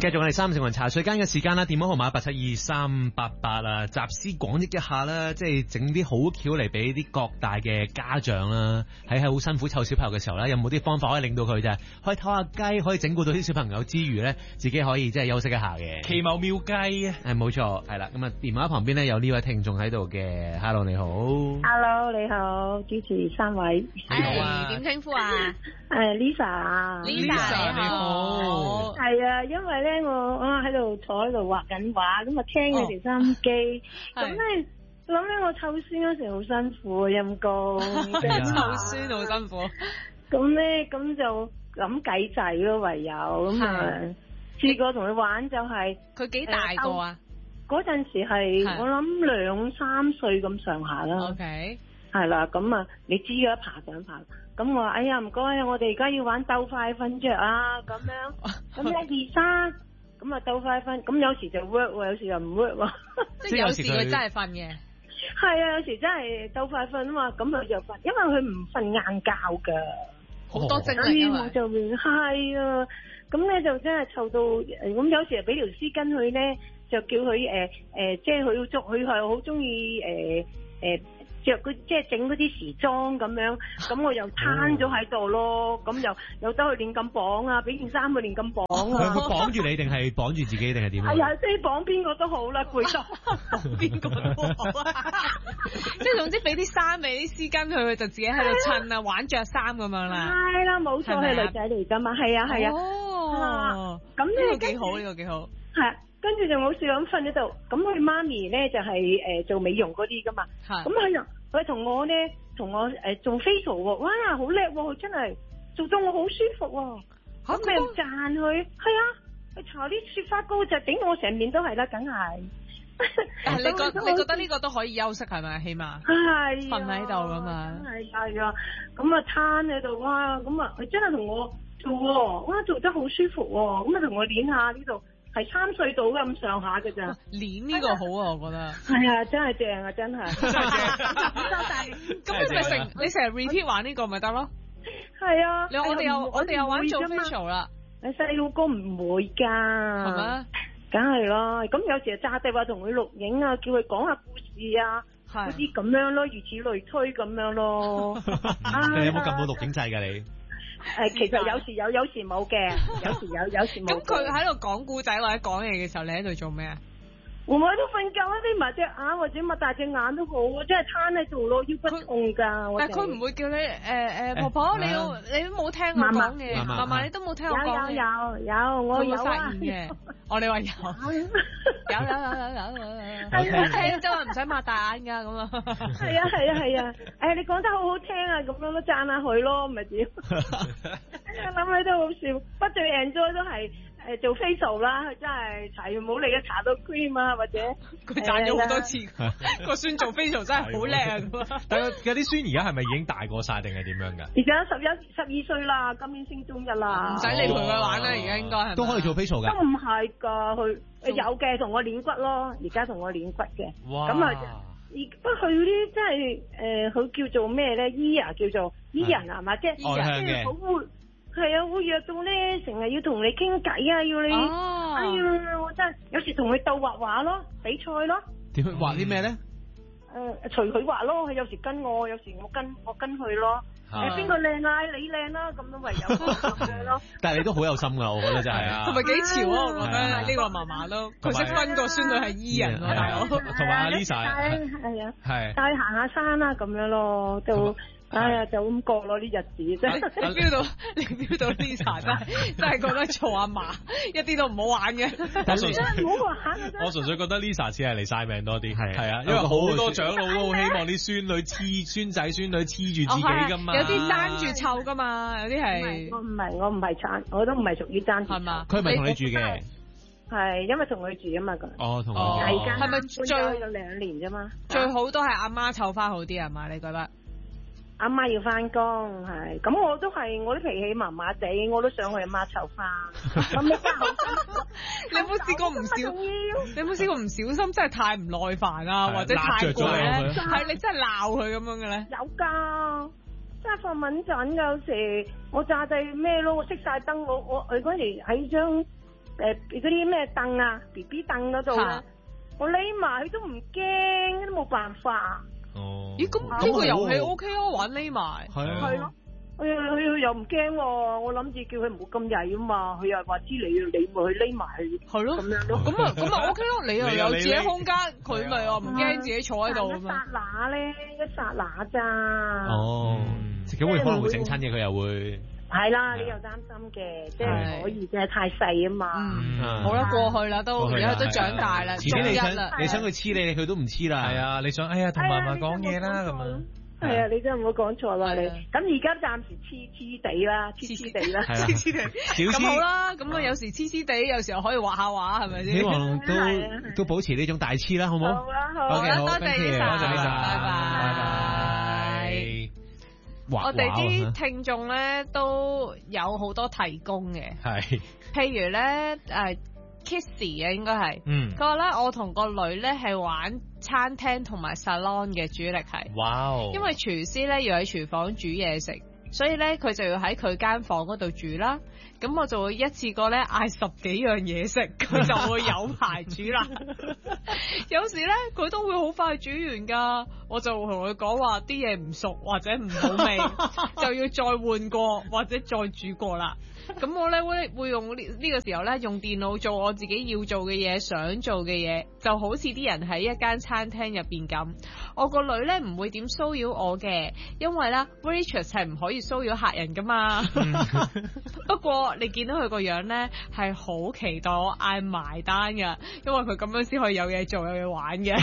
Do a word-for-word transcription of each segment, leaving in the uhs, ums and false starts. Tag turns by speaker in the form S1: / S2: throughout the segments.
S1: 繼續我哋三成雲茶水間嘅時間啦，電話號碼八七二三八八啊，集思廣益一下啦，即係整啲好橋嚟俾啲各大嘅家長啦，喺喺好辛苦湊小朋友嘅時候咧，有冇啲方法可以令到佢就係可以偷下雞，可以整蠱到啲小朋友之餘咧，自己可以即係休息一下嘅。
S2: 奇謀妙計啊！
S1: 誒，冇錯，係啦，咁啊，電話旁邊咧有呢位聽眾喺度嘅 ，Hello 你好
S3: ，Hello 你好，主持三位，
S2: 你好啊，
S4: 點稱呼啊？
S3: 誒 Lisa，Lisa
S4: Lisa 你好，
S3: 係啊，因為咧我我喺度坐喺度畫緊畫，咁啊聽你哋收音機，咁咧諗咧我湊孫嗰時好辛苦，陰公，
S4: 湊孫好辛苦，
S3: 咁咧咁就諗計仔咯，唯有咁啊，試過同佢玩就係
S4: 佢幾大個啊？
S3: 嗰陣時係我諗兩三歲咁上下啦。
S4: OK。
S3: 係啦，咁啊，你知㗎，爬上爬，咁我話哎呀唔該，我哋而家要玩鬥快瞓着啊，咁樣，咁一二三，咁啊鬥快瞓，咁有時就 work 喎，有時又唔 work 喎，
S4: 即係有時佢真係瞓嘅。
S3: 係啊，有時真係鬥快瞓啊嘛，咁佢就瞓，因為佢唔瞓晏覺噶，
S4: 好多精力啊嘛，
S3: 就係啊，咁咧就真係湊到，咁有時俾條絲巾佢咧，就叫佢誒誒，即係佢要捉，佢係好中意誒誒。着嗰即係整嗰啲時裝咁樣，咁我又攤咗喺度咯，咁又又得去練咁綁啊，俾件衫佢練咁綁啊。
S1: 佢綁住你定係綁住自己定係點啊？
S3: 係啊，即係綁邊個都好啦，攰到
S4: 邊個都好啊！即係總之俾啲衫俾啲絲巾佢，佢就自己喺度襯啊，玩着衫咁樣啦。
S3: 係啦，冇錯，係女仔嚟噶嘛，係啊係啊。
S4: 哦，
S3: 咁呢
S4: 個幾好，呢個幾好。
S3: 係。跟住就冇事咁瞓喺度，咁佢媽咪咧就係、是、誒、呃、做美容嗰啲噶嘛，咁佢又佢同我咧同我誒、呃、做 facial 喎，哇好叻喎，佢真係做到我好舒服喎，咁佢又讚佢，係啊，佢搽啲雪花膏就頂我成面都係啦，梗係。
S4: 但係你覺你覺得呢個都可以休息係咪？起碼
S3: 係
S4: 瞓喺度噶嘛，
S3: 係係啊，咁啊攤喺度，哇，咁啊佢真係同我做喎，哇做得好舒服喎，咁啊同我練下呢度。係三歲到咁上下嘅咋，
S4: 練呢個好啊，我覺得。
S3: 係啊，真係正啊，真係。
S4: 咁你咪成你成日 repeat 玩呢個咪得咯？
S3: 係啊。
S4: 你我哋又我哋又玩做 facial 啦。
S3: 你細路哥唔會㗎。係
S4: 咪？
S3: 梗係啦，咁有時炸地話同佢錄影啊，叫佢講下故事啊，嗰啲咁樣咯，如此類推咁樣咯。
S1: 你有冇撳到錄影掣㗎你？
S3: 誒，其實有時有，有時冇嘅，有時有，有時冇。
S4: 咁佢喺度講故仔或者講嘢嘅時候，你喺度做咩啊？
S3: 我喺度瞓覺，眯埋隻眼或者擘大隻眼都好，真係攤喺度咯，腰骨痛噶。
S4: 但係佢唔會叫你誒誒婆婆，你要你都冇聽我講嘢，嫲嫲你都冇聽我講嘢。
S3: 有有有，我有啊。
S4: 我哋話有，有有有有有。係啊，聽就話唔使擘大眼噶咁啊。
S3: 係啊係啊係啊，誒你講得好好聽啊，咁樣都讚下佢咯，咪點？諗起都好笑，不最 enjoy 都係。誒，做 facial 啦，佢真係搽完冇力嘅，搽到 cream 啊，或者
S4: 佢讚咗好多次，個孫做 facial 真係好叻啊！
S2: 但係有啲孫而家係咪已經大過晒定係點樣噶？
S3: 而家十一、十二歲啦，今年升中一啦，
S4: 唔使你陪佢玩啦，而家應該係
S1: 都可以做 facial 噶。
S3: 都唔係噶，佢有嘅同我練骨咯，而家同我練骨嘅。
S2: 哇！
S3: 咁啊，而不過佢啲真係誒，佢叫做咩咧？醫啊，叫做醫人係嘛？即係醫人，即係好會。係啊，會約到咧，成日要同你傾偈啊，要你，哦、哎呀，我真係有時同佢鬥畫畫咯，比賽咯。
S1: 點去畫啲咩咧？誒、
S3: 呃，隨佢畫咯，佢有時跟我，有時我跟我跟佢咯。誒，邊個靚啊？你靚啦，咁都唯有咁樣咯。
S1: 但係你都好有心噶，我覺得真係啊。
S4: 同埋幾潮啊，我覺得呢個嫲嫲都，佢識分個孫女係醫人喎，大佬。
S2: 同埋阿 Lisa
S3: 係啊，
S2: 係
S3: 帶行下山啦，咁樣咯，就。哎呀，就咁過咯啲日子真係。
S4: 你飆到，你飆到 Lisa 真係真係覺得做阿嫲一啲都唔好玩嘅。
S2: 我純粹
S3: 唔好玩
S2: 我純粹覺得 Lisa 似係嚟晒命多啲，
S1: 係
S2: 係啊，因為好多長老都好希望啲孫女黐孫仔孫女黐住自己噶嘛。
S4: 有啲爭住湊噶嘛，有啲係。
S3: 我唔係，我唔係爭，我都唔係屬於爭住。係
S4: 嘛？
S1: 佢係咪同你住嘅？
S3: 係，因為同佢住啊嘛，佢。
S1: 哦，同
S3: 我。
S4: 係咪最
S3: 有兩年啫嘛？
S4: 最好都係阿媽湊翻好啲係嘛？你覺得？
S3: 阿媽要翻工，係咁我都係，我啲脾氣麻麻地，我都想去阿媽湊翻。咁你真係好辛苦。
S4: 你有冇試過唔小？你有冇試過唔小心真係太唔耐煩啊，或者太過咧？係你真係鬧佢咁樣嘅咧？
S3: 有噶，真係發敏陣有時我炸地咩咯，我熄晒燈，我我佢嗰時喺張誒嗰啲咩凳啊 B B 凳嗰度咧，我匿埋佢都唔驚，都冇辦法。
S2: 哦，
S4: 咦，咁呢個遊戲 O K 啊，玩匿埋。
S2: 係啊。
S3: 係咯。佢佢又唔驚喎，我諗住叫佢唔好咁曳啊嘛，佢又話知你你咪去匿埋去，
S4: 係咯，
S3: 咁樣咯。
S4: 咁啊咁啊 O K 咯，你又有自己空間，佢咪話唔驚自己坐喺度
S3: 一剎那咧，一剎那咋。
S1: 哦，咁會可能會整親嘅，佢又會。
S3: 係啦，你又擔心嘅，即係可以嘅，太細啊嘛。
S4: 嗯，好啦，過去啦，都而家都長大啦，中一啦。
S1: 你想佢黐你，佢都唔黐啦。
S2: 係啊，你想哎呀同媽媽講嘢啦咁樣。
S3: 係啊，你真係唔好講錯啦你。咁而家暫時黐黐地啦，黐黐地啦，
S4: 黐黐地。咁好啦，咁啊有時黐黐地，有時候可以畫下畫，係咪先？
S1: 希望都都保持呢種大黐啦，好唔好？
S3: 好啦，好。
S4: 好啦，多謝你，
S2: 多謝你，
S4: 拜拜。我哋啲聽眾咧都有好多提供嘅，
S2: 係。
S4: 譬如咧誒。Kissy 嘅應該係，佢話咧我同個女咧係玩餐廳同埋 salon 嘅主力係，
S2: 哇哦！
S4: 因為廚師咧要喺廚房煮嘢食，所以咧佢就要喺佢間房嗰度煮啦。咁我就會一次過咧嗌十幾樣嘢食，佢就會有排煮啦。有時咧佢都會好快煮完㗎，我就同佢講話啲嘢唔熟或者唔好味，就要再換過或者再煮過啦。咁我咧會會用呢呢個時候咧用電腦做我自己要做嘅嘢，想做嘅嘢，就好似啲人喺一間餐廳入邊咁。我個女咧唔會點騷擾我嘅，因為咧 waitress 係唔可以騷擾客人噶嘛。不過你見到佢個樣咧係好期待我嗌埋單噶，因為佢咁樣先可以有嘢做有嘢玩嘅。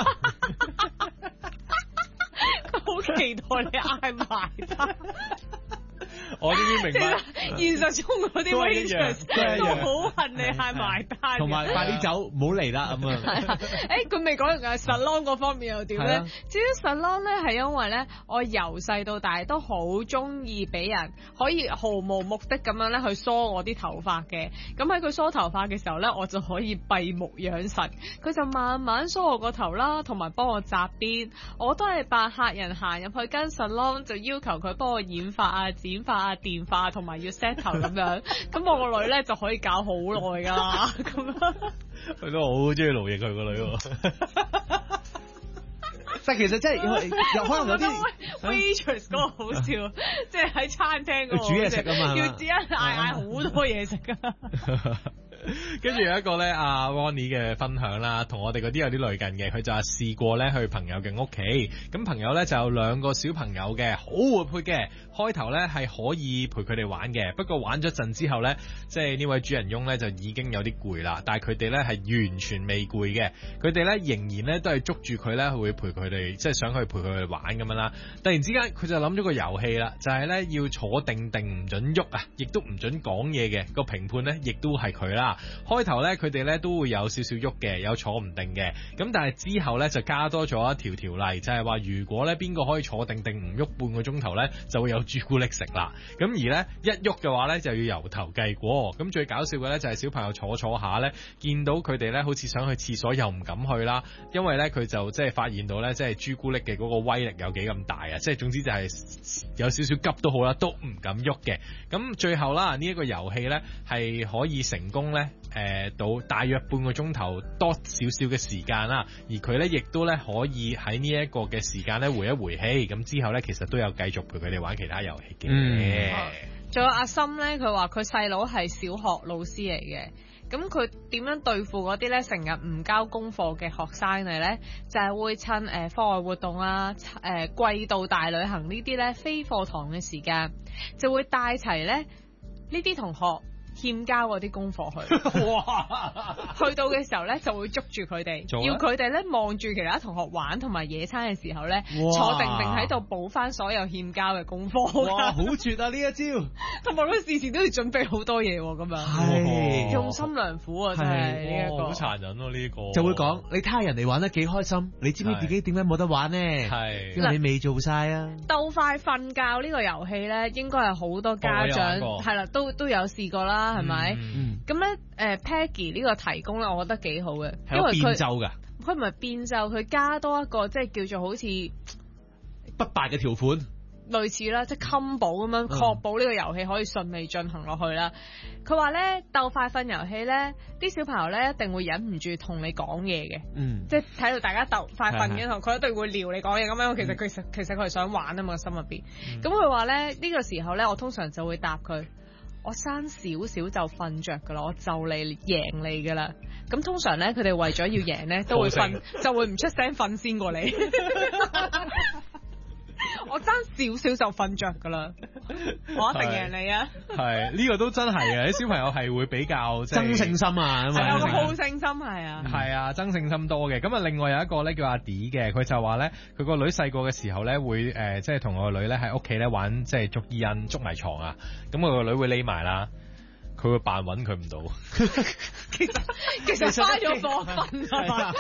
S4: 佢好期待你嗌埋單。
S2: 我呢啲明白，
S4: 現實中嗰啲 waitress 都好恨你嗌埋單，
S1: 同埋快啲走，唔好嚟啦咁啊！
S4: 誒，佢未講完嘅 salon 嗰方面又點咧？至於 salon 咧，係因為咧，我由細到大都好中意俾人可以毫無目的咁樣咧去梳我啲頭髮嘅。咁喺佢梳頭髮嘅時候咧，我就可以閉目養神。佢就慢慢梳我個頭啦，同埋幫我紮辮。我都係扮客人行入去間 salon 就要求佢幫我染髮啊、剪髮啊、電髮同埋要 set 頭咁樣，咁我個女咧就可以搞好耐噶啦，咁樣。
S2: 佢都好中意勞役佢個女喎。
S1: 但其實真係有可能有啲
S4: waitress 嗰個好笑，即係喺餐廳嗰個
S1: 煮嘢食啊嘛，
S4: 要自己嗌嗌好多嘢食噶。
S2: 跟住有一個咧，阿 Ronnie 嘅分享啦，同我哋嗰啲有啲類近嘅。佢就話試過咧去朋友嘅屋企，咁朋友咧就有兩個小朋友嘅，好活潑嘅。開頭咧係可以陪佢哋玩嘅，不過玩咗陣之後咧，即係呢位主人翁咧就已經有啲攰啦。但係佢哋咧係完全未攰嘅，佢哋咧仍然咧都係捉住佢咧會陪佢哋，即係想去陪佢哋玩咁樣啦。突然之間佢就諗咗個遊戲啦，就係咧要坐定定唔准喐啊，亦都唔准講嘢嘅。個評判咧亦都係佢啦。開頭咧佢哋咧都會有少少喐嘅，有坐唔定嘅。咁但係之後咧就加多咗一條條例，就係話如果咧邊個可以坐定定唔喐半個鐘頭咧，就會有朱古力食啦。咁而咧一喐嘅話咧就要由頭計過。咁最搞笑嘅咧就係小朋友坐坐下咧，見到佢哋咧好似想去廁所又唔敢去啦，因為咧佢就即係發現到咧即係朱古力嘅嗰個威力有幾咁大啊！即係總之就係有少少急都好啦，都唔敢喐嘅。咁最後啦呢一個遊戲咧係可以成功咧誒、呃、到大約半個鐘頭多少少嘅時間啦，而佢咧亦都咧可以喺呢一個嘅時間咧回一回氣，咁之後咧其實都有繼續陪佢哋玩其他遊戲嘅。
S4: 嗯，仲有阿森咧，佢話佢細佬係小學老師嚟嘅，咁佢點樣對付嗰啲咧成日唔交功課嘅學生嚟咧？就係、是、會趁誒課外活動啊、誒、呃、季度大旅行呢啲咧非課堂嘅時間，就會帶齊咧呢啲同學欠交嗰啲功課去，哇！去到嘅時候咧就會捉住佢哋，要佢哋咧望住其他同學玩同埋野餐嘅時候咧，坐定定喺度補翻所有欠交嘅功課。
S1: 哇！好絕啊呢一招，
S4: 同埋佢事前都要準備好多嘢咁樣，係用心良苦啊！真係呢一個
S2: 好殘忍咯呢個，
S1: 就會講你睇下人哋玩得幾開心，你知唔知自己點解冇得玩呢？係因為你未做晒啊！
S4: 鬥快瞓覺呢個遊戲咧，應該係好多家長係啦，都都有試過啦。係咪？咁咧、嗯，誒、呃、Peggy 呢個提供咧，我覺得幾好嘅，因為佢
S1: 變奏噶，
S4: 佢唔係變奏，佢加多一個即係叫做好似
S1: 不敗嘅條款。
S4: 類似啦，即係襟保咁樣，確保呢個遊戲可以順利進行落去啦。佢話咧鬥快瞓遊戲咧，啲小朋友咧一定會忍唔住同你講嘢嘅，
S1: 嗯，
S4: 即係睇到大家鬥快瞓嘅時候，佢一定會撩你講嘢咁樣。其實佢實其實佢係想玩啊嘛，心入邊。咁佢話咧呢個時候咧，我通常就會答佢。我生少少就瞓着噶啦，我就嚟贏你噶啦。咁通常咧，佢哋為咗要贏咧，都會瞓，就會唔出聲瞓先過你。我爭少少就瞓着噶啦，我一定贏你啊！
S2: 係呢個都真係嘅，啲小朋友係會比較
S1: 爭勝心啊，
S4: 係有個好勝心係啊，
S2: 係啊，爭勝心多嘅。咁啊，另外有一個咧叫阿 D 嘅，佢就話咧，佢個女細個嘅時候咧會誒，即係同我個女咧喺屋企咧玩即係捉伊人、捉迷藏啊。咁佢個女會匿埋啦，佢會扮揾佢唔到。
S4: 其實其實花咗課瞓係嘛？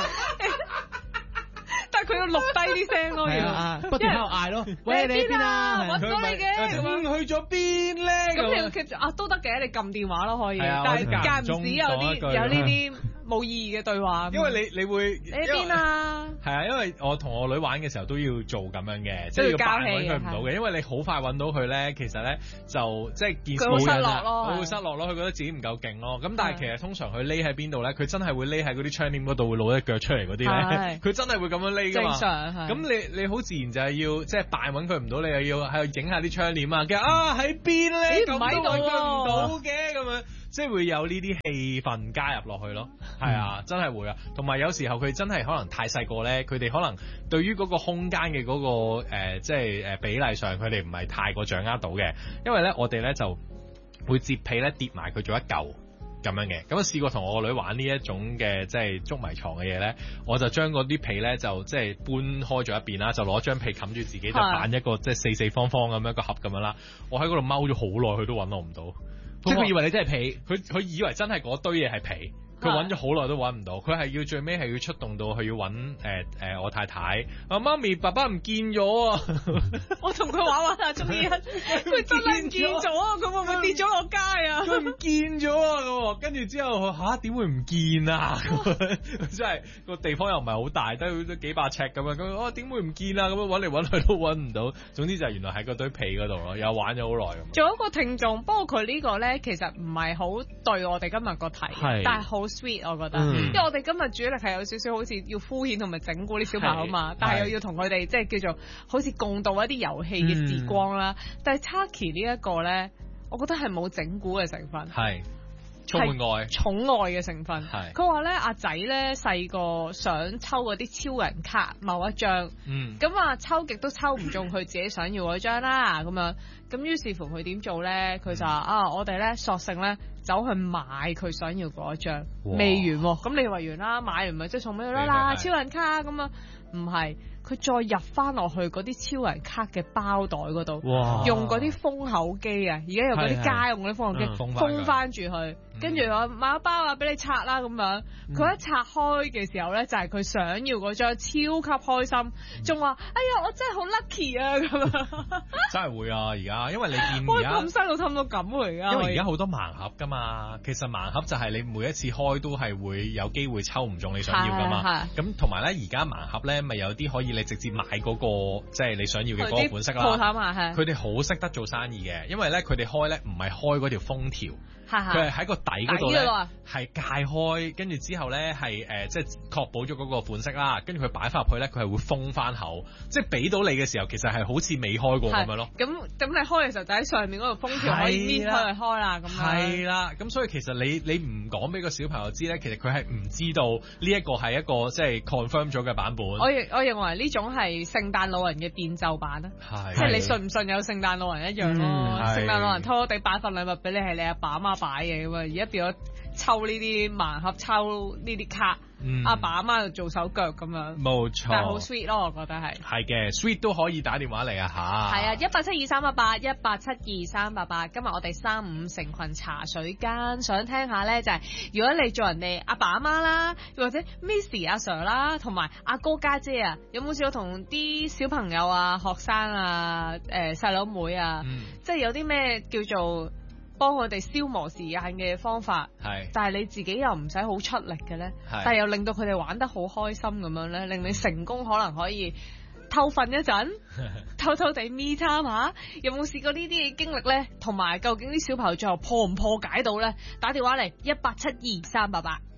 S4: 但係佢要錄低啲聲咯，要
S1: 不斷喺度嗌咯，喂，你喺邊啊？
S4: 揾到你嘅，
S2: 咁去咗邊咧？
S4: 咁你要 keep 住啊，都得嘅，你撳電話咯可以，
S2: 但
S4: 係間唔時有啲有呢啲冇意義嘅對話。
S2: 因為你你會
S4: 你喺邊啊？
S2: 係啊，因為我同我女玩嘅時候都要做咁樣嘅，即係要扮揾佢唔到嘅，因為你好快揾到佢咧，其實咧就即係件事
S4: 佢會失落咯，
S2: 佢會失落咯，佢覺得自己唔夠勁咯。咁但係其實通常佢匿喺邊度咧，佢真係會匿喺嗰啲窗簾嗰度，會露一腳出嚟嗰啲咧，佢真係會咁樣匿㗎嘛。
S4: 正常係。
S2: 咁你你好自然就係要即係扮揾佢唔到，你又要喺度影下啲窗簾啊，跟住啊喺邊咧？咁都揾佢唔到嘅咁樣。即係會有呢啲氣氛加入落去咯，係啊，真係會啊。同埋有，有時候佢真係可能太細個咧，佢哋可能對於嗰個空間嘅嗰、嗰個、呃、即係誒比例上，佢哋唔係太過掌握到嘅。因為咧，我哋咧就會摺被咧疊埋佢做一嚿咁樣嘅。咁啊試過同我個女玩呢一種嘅即係捉迷藏嘅嘢咧，我就將嗰啲被咧就即係搬開咗一邊啦，就攞張被冚住自己，就扮一個即係四四方方咁樣一個盒咁樣啦。我喺嗰度踎咗好耐，佢都揾我唔到。
S1: 即係佢以為你真係被，
S2: 佢佢以為真係嗰堆嘢係被，佢揾咗好耐都揾唔到，佢係要最尾係要出動到佢要揾誒誒我太太，啊媽咪爸爸唔見咗啊！我同佢玩玩下中意，佢真係唔見咗啊！佢會唔會跌咗落街啊？佢唔見咗啊！咁跟住之後嚇點會唔見啊？真係個地方又唔係好大，得都幾百尺咁樣，咁啊點會唔見啊？咁樣揾嚟揾去都揾唔到，總之就係原來喺嗰堆被嗰度咯，又玩咗好耐咁。仲有一個聽眾，不過佢呢個咧其實唔係好對我哋今日個題，但係好 sweet 我覺得，嗯、因為我哋今日主力係有少少好似要敷衍同埋整蠱啲小朋友嘛，但係又要同佢哋即係叫做好似共度一啲遊戲嘅時光啦。嗯、但係 Chucky 呢一個咧，我覺得係冇整蠱嘅成分，係充滿愛、寵愛嘅成分。係佢話咧，阿仔咧細個想抽嗰啲超人卡某一張，咁啊、嗯、抽極都抽唔中佢自己想要嗰張啦，咁樣咁於是乎佢點做咧？佢就話啊，我哋咧索性咧。走去買佢想要嗰一張，哇未完喎，咁你話完啦，買完咪即係送俾佢啦，超人卡咁啊，唔係，佢再入翻落去嗰啲超人卡嘅包袋嗰度，哇用嗰啲封口機啊，而家有嗰啲家用嗰啲封口機封翻住佢，跟住我買一包啊俾你拆啦咁樣，佢、嗯、一拆開嘅時候咧，就係、是、佢想要嗰張，超級開心，仲話、嗯、哎呀我真係好 lucky 啊咁啊，真係會啊而家，因為你見而家咁細路氹到咁嚟噶，因為而家好多盲盒噶嘛，其實盲盒就係你每一次開都係會有機會抽唔中你想要噶嘛，咁同埋咧而家盲盒咧咪有啲可以你直接買嗰、那個即係、就是、你想要嘅嗰個款式啦，鋪頭賣係，佢哋好識得做生意嘅，因為咧佢哋開咧唔係開嗰條封條。佢係喺個底嗰度咧，係界開，跟住之後咧係誒，即係確保咗嗰個款式啦。跟住佢擺翻入去咧，佢係會封翻口，即係俾到你嘅時候，其實係好似未開過咁樣咯。咁咁你開嘅時候就喺上面嗰度封條可以搣開嚟開啦。咁樣係啦，咁所以其實你你唔講俾個小朋友知咧，其實佢係唔知道呢一個係一個即係 confirm 咗嘅版本。我我認為呢種係聖誕老人嘅變奏版啊，即係你信唔信有聖誕老人一樣咯？聖誕老人拖地擺份禮物俾你係你阿爸阿媽擺嘢㗎嘛，而家變咗抽呢啲盲盒，抽呢啲卡，阿、嗯、爸阿媽就做手腳咁樣，冇錯，但係好 sweet 咯，我覺得係。係嘅 ，sweet 都可以打電話嚟啊吓。係啊，一八七二三八八，一八七二三八八。今日我哋三五成群茶水間，想聽下咧就係、是，如果你做人哋阿爸阿媽啦，或者 Missy 阿 Sir 啦，同埋阿哥家姐啊，有冇試過同啲小朋友啊、學生啊、誒細佬妹啊，嗯、即係有啲咩叫做？幫佢哋消磨時間嘅方法，係，但係你自己又唔使好出力嘅咧，係，但係又令到佢哋玩得好開心咁樣咧，令你成功可能可以
S4: 偷瞓一陣，偷偷地 me time 下，有冇試過呢啲嘅經歷咧？同埋究竟啲小朋友最後破唔破解到咧？打電話嚟一八七二三八八。